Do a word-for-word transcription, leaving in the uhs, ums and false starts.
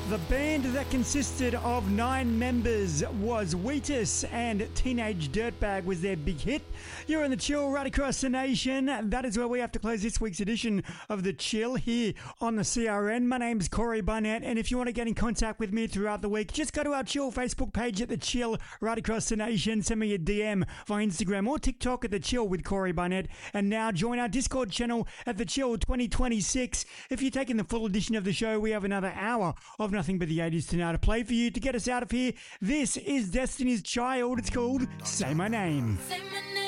The band that consisted of nine members was Wheatus, and Teenage Dirtbag was their big hit. You're in The Chill right across the nation. That is where we have to close this week's edition of The Chill here on the C R N. My name's Corey Barnett, and if you want to get in contact with me throughout the week, just go to our Chill Facebook page at The Chill right across the nation. Send me a D M via Instagram or TikTok at The Chill with Corey Barnett. And now join our Discord channel at The Chill twenty twenty-six. If you're taking the full edition of the show, we have another hour of nothing but the eighties to now to play for you to get us out of here. This is Destiny's Child. It's called Say My Name. Say my name.